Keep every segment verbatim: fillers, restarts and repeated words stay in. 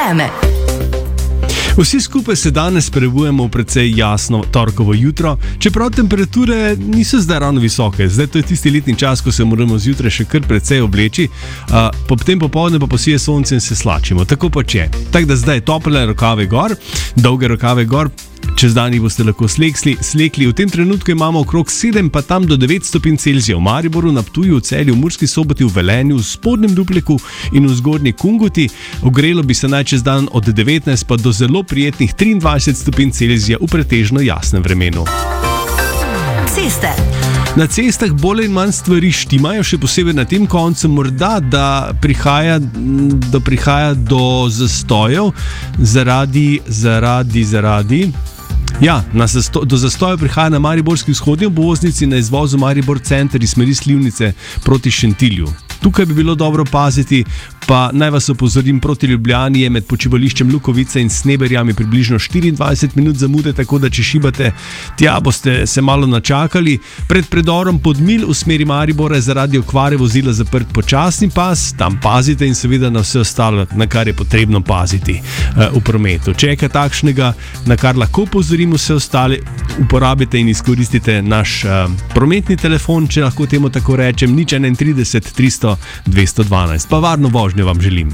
vreme. Vsi skupaj se danes prebujemo v precej jasno torkovo jutro, čeprav temperature niso zdaj ravno visoke. Zdaj to je tisti letni čas, ko se moramo zjutraj še kar precej obleči, uh, po tem popoldne pa posije sonce in se slačimo. Tako pa če. Tako da zdaj tople rokave gor, dolge rokave gor, čez dan jih boste lahko slekli, slekli. V tem trenutku imamo okrog sedem pa tam do devet stopinj Celzija v Mariboru, na Ptuju, v Celju, v Murski Soboti, v Velenju, v Spodnjem Dupleku in v Zgornji Kungoti. Ogrelo bi se naj čez dan od devetnajst pa do zelo prijetnih triindvajset stopinj Celzija v pretežno jasnem vremenu. Ceste. Na cestah bolj in manj stvari štimajo, še posebej na tem koncu, morda da prihaja do, prihaja do zastojev zaradi, zaradi, zaradi. Ja, na zasto, do zastoja prihaja na mariborski vzhodni obvoznici na izvozu Maribor Center iz smeri Slivnice proti Šentilju. Tukaj bi bilo dobro paziti, pa naj vas opozorim, proti Ljubljani je med počivališčem Lukovica in Sneberjami približno štiriindvajset minut zamude, tako da če šibate tja, boste se malo načakali. Pred predorom Podmilj v smeri Maribora je zaradi okvare vozila zaprt počasni pas, tam pazite in seveda na vse ostalo, na kar je potrebno paziti uh, v prometu. Če je kaj takšnega, na kar lahko opozorim vse ostale, uporabite in izkoristite naš uh, prometni telefon, če lahko temu tako rečem, nič enaintrideset tristo dvesto dvanajst. Pa varno vožnjo vam želim.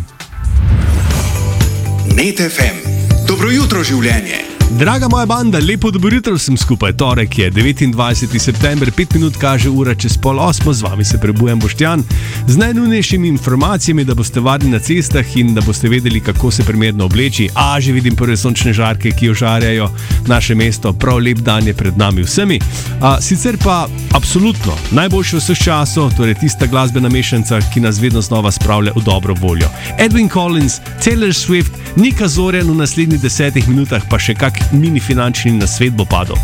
Net ef em. Dobro jutro, življenje. Draga moja banda, lepo dobro jutro vsem skupaj. Torek je devetindvajseti september, pet minut kaže ura čez pol osmo, z vami se prebujam Boštjan z najnujnejšimi informacijami, da boste varni na cestah in da boste vedeli, kako se primerno obleči. A, že vidim prve sončne žarke, ki ožarjajo naše mesto. Prav lep dan je pred nami vsemi. A, sicer pa absolutno najboljše vseh časov, torej tista glasbena mešanca, ki nas vedno znova spravlja v dobro voljo. Edwin Collins, Taylor Swift, Nika Zorjan v naslednjih desetih minutah, pa še kak mini finančni nasvet bo padel.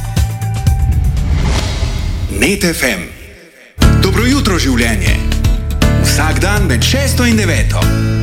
Net ef em. Dobro jutro, življenje. Vsak dan med šesto in deveto.